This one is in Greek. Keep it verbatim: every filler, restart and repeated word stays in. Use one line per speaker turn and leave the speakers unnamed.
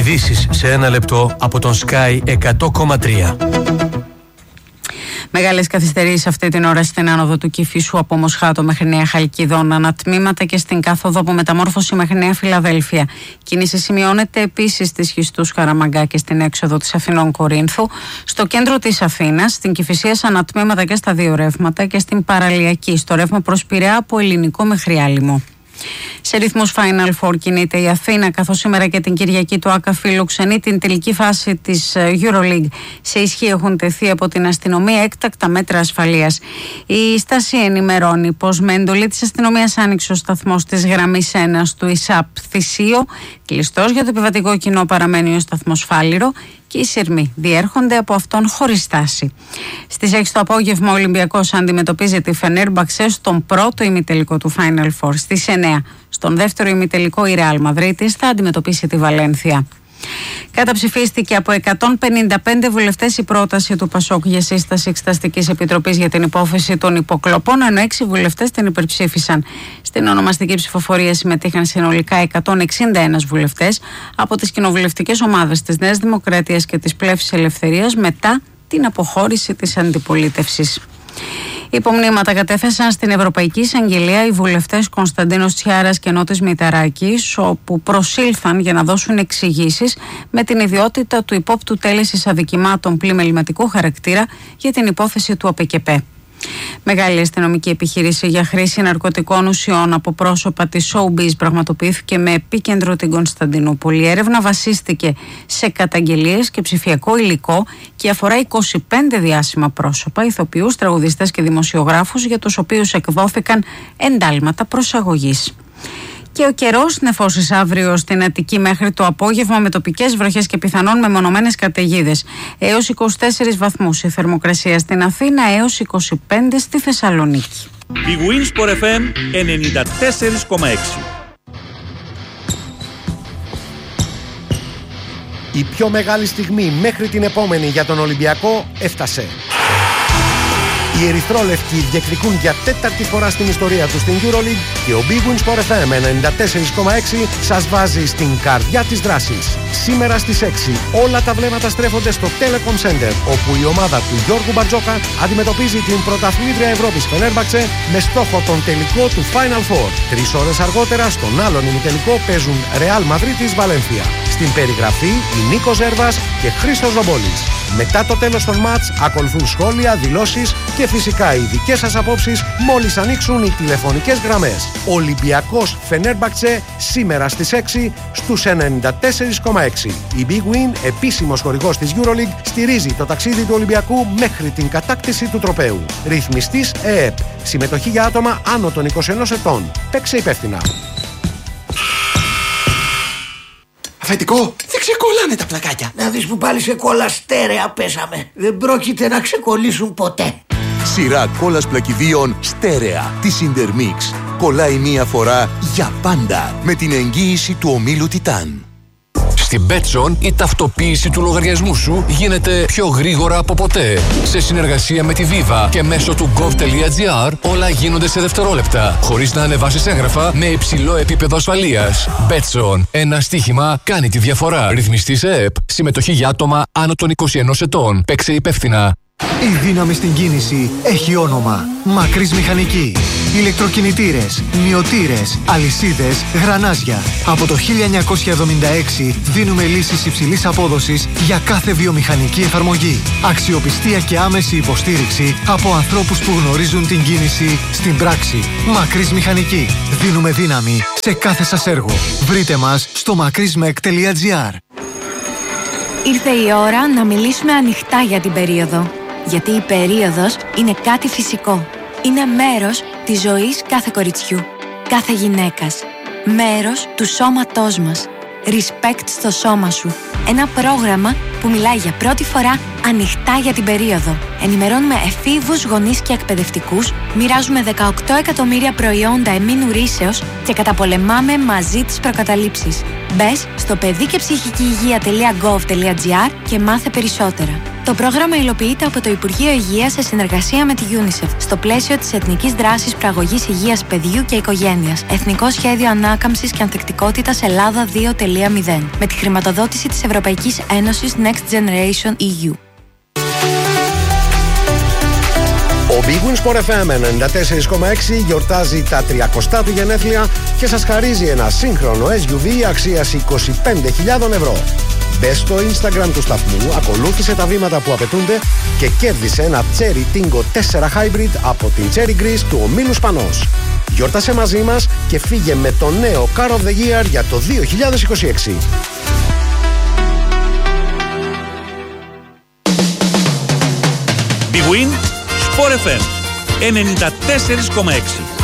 Ειδήσεις σε ένα λεπτό από τον Sky εκατό κόμμα τρία.
Μεγάλες καθυστερήσεις αυτή την ώρα στην άνοδο του Κηφίσου από Μοσχάτο μέχρι Νέα Χαλκιδόνα, ανατμήματα και στην κάθοδο από Μεταμόρφωση μέχρι Νέα Φιλαδέλφια. Κίνηση σημειώνεται επίσης στις Χιστούς Καραμαγκά και στην έξοδο της Αθηνών Κορίνθου. Στο κέντρο της Αθήνας, στην Κηφισίας ανατμήματα και στα δύο ρεύματα και στην Παραλιακή, στο ρεύμα προς Πειραιά από Ελληνικό μέχρι Άλυμο. Σε ρυθμούς Final Four κινείται η Αθήνα, καθώς σήμερα και την Κυριακή το ΆΚΑ φιλοξενεί την τελική φάση της EuroLeague. Σε ισχύ έχουν τεθεί από την αστυνομία έκτακτα μέτρα ασφαλείας. Η Στάση ενημερώνει πως με εντολή της αστυνομίας άνοιξε ο σταθμός της γραμμής ένα του ΙΣΑΠ Θησίο. Κλειστός για το επιβατικό κοινό παραμένει ο σταθμός Φάληρο και οι σειρμοί διέρχονται από αυτόν χωρίς στάση. Στις έξι το απόγευμα ο Ολυμπιακός αντιμετωπίζει τη Φενέρμπαξε στον πρώτο ημιτελικό του Final Four. Στις εννιά στον δεύτερο ημιτελικό η Ρεάλ Μαδρίτης θα αντιμετωπίσει τη Βαλένθια. Καταψηφίστηκε από εκατόν πενήντα πέντε βουλευτές η πρόταση του ΠΑΣΟΚ για σύσταση Εξεταστικής Επιτροπής για την υπόθεση των υποκλοπών, ενώ έξι βουλευτές την υπερψήφισαν. Στην ονομαστική ψηφοφορία συμμετείχαν συνολικά εκατόν εξήντα ένα βουλευτές από τις κοινοβουλευτικές ομάδες της Νέας Δημοκρατίας και της Πλεύσης Ελευθερίας μετά την αποχώρηση της αντιπολίτευσης. Υπομνήματα κατέθεσαν στην Ευρωπαϊκή Εισαγγελία οι βουλευτές Κωνσταντίνος Τσιάρας και Νότης Μηταράκης, όπου προσήλθαν για να δώσουν εξηγήσεις με την ιδιότητα του υπόπτου τέλεσης αδικημάτων πλημεληματικού χαρακτήρα για την υπόθεση του ΑΠΕΚΕΠΕ. Μεγάλη αστυνομική επιχείρηση για χρήση ναρκωτικών ουσιών από πρόσωπα της Showbiz πραγματοποιήθηκε με επίκεντρο την Κωνσταντινούπολη. Η έρευνα βασίστηκε σε καταγγελίες και ψηφιακό υλικό και αφορά είκοσι πέντε διάσημα πρόσωπα, ηθοποιούς, τραγουδιστές και δημοσιογράφους, για τους οποίους εκδόθηκαν εντάλματα προσαγωγής. Και ο καιρός νεφώσεις αύριο στην Αττική μέχρι το απόγευμα με τοπικές βροχές και πιθανόν μεμονωμένες καταιγίδες. Έως είκοσι τέσσερις βαθμούς η θερμοκρασία στην Αθήνα, έως είκοσι πέντε στη Θεσσαλονίκη.
Η Winsport εφ εμ ενενήντα τέσσερα κόμμα έξι.
Η πιο μεγάλη στιγμή μέχρι την επόμενη για τον Ολυμπιακό έφτασε. Οι ερυθρόλευκοι διεκδικούν για τέταρτη φορά στην ιστορία τους στην EuroLeague και ο Big Win Sport εφ εμ ενενήντα τέσσερα κόμμα έξι σας βάζει στην καρδιά της δράσης. Σήμερα στις έξι όλα τα βλέμματα στρέφονται στο Telecom Center, όπου η ομάδα του Γιώργου Μπαρτζόκα αντιμετωπίζει την πρωταθλήτρια Ευρώπης Φενέρμπαξε με στόχο τον τελικό του Final Four. Τρεις ώρες αργότερα στον άλλον ημιτελικό παίζουν Real Madrid Βαλένθια. Στην περιγραφή η Νίκος Ζέρβας και Χρήστος Ζομπόλης. Μετά το τέλος των μάτς ακολουθούν σχόλια, δηλώσεις και φυσικά οι δικές σας απόψεις μόλις ανοίξουν οι τηλεφωνικές γραμμές. Ολυμπιακός Φενέρμπαξε σήμερα στις έξι στους ενενήντα τέσσερα κόμμα έξι. Η Big Win, επίσημος χορηγός της EuroLeague, στηρίζει το ταξίδι του Ολυμπιακού μέχρι την κατάκτηση του τροπαίου. Ρυθμιστής ΕΕΠ. Συμμετοχή για άτομα άνω των είκοσι ενός ετών. Παίξε υπεύθυνα.
Αφεντικό, δεν ξεκολλάνε τα πλακάκια.
Να δεις που πάλι σε κόλλα στέρεα πέσαμε. Δεν πρόκειται να ξεκολλήσουν ποτέ.
Σειρά κόλλας πλακιδίων στέρεα της Intermix. Κολλάει μία φορά για πάντα με την εγγύηση του ομίλου Titan.
Στην Betson η ταυτοποίηση του λογαριασμού σου γίνεται πιο γρήγορα από ποτέ. Σε συνεργασία με τη Viva και μέσω του gov.gr όλα γίνονται σε δευτερόλεπτα, χωρίς να ανεβάσεις έγγραφα με υψηλό επίπεδο ασφαλείας. Betson. Ένα στοίχημα κάνει τη διαφορά. Ρυθμιστής ΕΕΠ. Συμμετοχή για άτομα άνω των είκοσι ενός ετών. Παίξε υπεύθυνα.
Η δύναμη στην κίνηση έχει όνομα. Μακρύς Μηχανική. Ηλεκτροκινητήρες, μυωτήρες, αλυσίδες, γρανάζια. Από το χίλια εννιακόσια εβδομήντα έξι δίνουμε λύσεις υψηλής απόδοσης για κάθε βιομηχανική εφαρμογή. Αξιοπιστία και άμεση υποστήριξη από ανθρώπους που γνωρίζουν την κίνηση στην πράξη. Μακρύς Μηχανική. Δίνουμε δύναμη σε κάθε σας έργο. Βρείτε μας στο μακρύσμεκ τελεία τζι άρ.
Ήρθε η ώρα να μιλήσουμε ανοιχτά για την περίοδο. Γιατί η περίοδος είναι κάτι φυσικό. Είναι μέρος της ζωής κάθε κοριτσιού, κάθε γυναίκας. Μέρος του σώματός μας. Respect στο σώμα σου. Ένα πρόγραμμα που μιλάει για πρώτη φορά ανοιχτά για την περίοδο. Ενημερώνουμε εφήβους, γονείς και εκπαιδευτικούς, μοιράζουμε δεκαοκτώ εκατομμύρια προϊόντα εμμήνου ρύσεως και καταπολεμάμε μαζί τις προκαταλήψεις. Μπες στο παιδί και ψυχική υγεία τελεία gov τελεία gr και μάθε περισσότερα. Το πρόγραμμα υλοποιείται από το Υπουργείο Υγείας σε συνεργασία με τη UNICEF στο πλαίσιο της Εθνικής Δράσης Προαγωγής Υγείας Παιδιού και Οικογένειας. Εθνικό Σχέδιο Ανάκαμψης και Ανθεκτικότητας Ελλάδα δύο κόμμα μηδέν. Με τη χρηματοδότηση της Ευρωπαϊκής Ένωσης Next Generation ι γιου.
Ο Big Win Sport εφ εμ ενενήντα τέσσερα κόμμα έξι γιορτάζει τα τριακοστά του γενέθλια και σας χαρίζει ένα σύγχρονο ες γιου βι αξίας είκοσι πέντε χιλιάδες ευρώ. Μπες στο Instagram του σταθμού, ακολούθησε τα βήματα που απαιτούνται και κέρδισε ένα Cherry Tingo τέσσερα Hybrid από την Cherry Greece του ομίλου Σπανός. Γιόρτασε μαζί μας και φύγε με το νέο Car of the Year για το δύο χιλιάδες είκοσι έξι.
Big Win Sport εφ εμ ενενήντα τέσσερα κόμμα έξι.